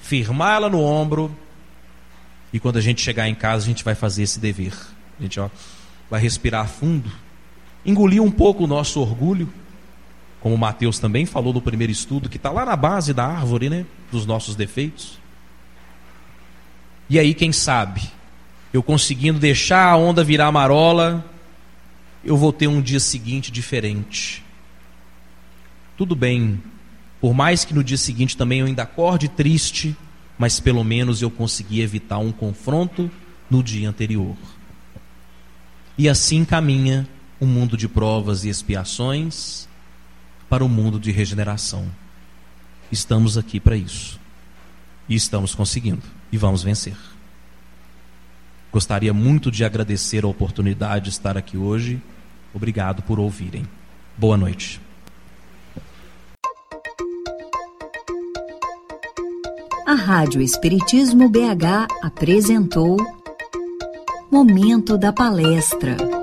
firmar ela no ombro, e quando a gente chegar em casa a gente vai fazer esse dever. A gente vai respirar fundo, engolir um pouco o nosso orgulho, como o Mateus também falou no primeiro estudo, que está lá na base da árvore, né, dos nossos defeitos. E aí, quem sabe, eu conseguindo deixar a onda virar marola, eu vou ter um dia seguinte diferente. Tudo bem, por mais que no dia seguinte também eu ainda acorde triste, mas pelo menos eu consegui evitar um confronto no dia anterior. E assim caminha o mundo de provas e expiações para o mundo de regeneração. Estamos aqui para isso. E estamos conseguindo. E vamos vencer. Gostaria muito de agradecer a oportunidade de estar aqui hoje. Obrigado por ouvirem. Boa noite. A Rádio Espiritismo BH apresentou Momento da Palestra.